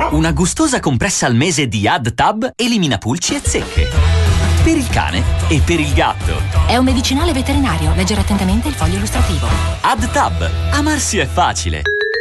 Una gustosa compressa al mese di AdTab elimina pulci e zecche. Per il cane e per il gatto. È un medicinale veterinario. Leggere attentamente il foglio illustrativo. AdTab. Amarsi è facile.